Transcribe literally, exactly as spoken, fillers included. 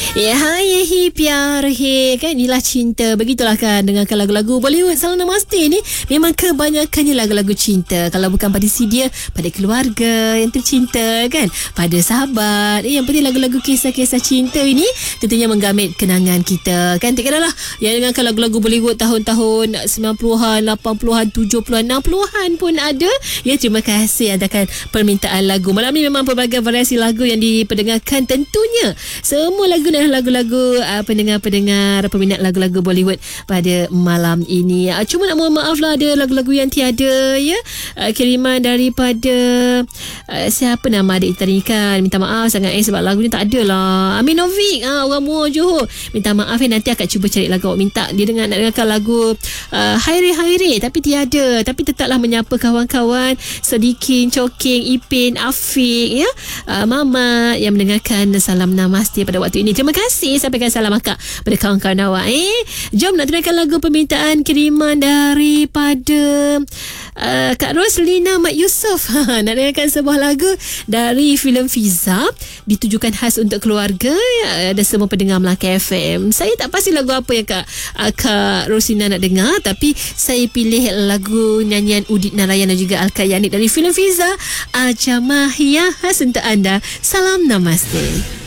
Ya, hai hi pyar he kan, inilah cinta. Begitulah kan dengarkan lagu-lagu Bollywood. Salam Namaste ni memang kebanyakannya lagu-lagu cinta. Kalau bukan pada si dia, pada keluarga yang tercinta kan, pada sahabat. Eh, yang penting lagu-lagu kisah-kisah cinta ini tentunya menggamit kenangan kita kan. Tak kira lah yang dengarkan lagu-lagu Bollywood tahun-tahun sembilan puluhan, lapan puluhan, tujuh puluhan, enam puluhan pun ada. Ya, terima kasih adakan permintaan lagu. Malam ni memang pelbagai variasi lagu yang diperdengarkan tentunya. Semua lagu adalah lagu-lagu uh, pendengar-pendengar peminat lagu-lagu Bollywood pada malam ini. Uh, cuma nak mohon maaf lah, ada lagu-lagu yang tiada ya. Uh, kiriman daripada uh, siapa nama adik kita ni kan. Minta maaf sangat eh sebab lagu ni tak ada lah. Amin Novik, uh, orang Muar Johor. Minta maaf eh, nanti akan cuba cari lagu awak minta. Dia dengar nak dengarkan lagu uh, Hairi Hairi tapi tiada. Tapi tetaplah menyapa kawan-kawan Sedikin, Choking, Ipin, Afiq ya. Uh, Mama yang mendengarkan Salam Namaste pada waktu ini. Terima kasih, sampaikan salam akak pada kawan-kawan awak eh. Jom nak dengarkan lagu permintaan kiriman daripada uh, Kak Roslina Mat Yusof. Nak dengarkan sebuah lagu dari filem Fiza, ditujukan khas untuk keluarga uh, dan semua pendengar Melaka F M. Saya tak pasti lagu apa yang Kak uh, Kak Roslina nak dengar, tapi saya pilih lagu nyanyian Udit Narayan dan juga Alka Yanik dari filem Fiza. Ajamah ya khas untuk anda. Salam Namaste.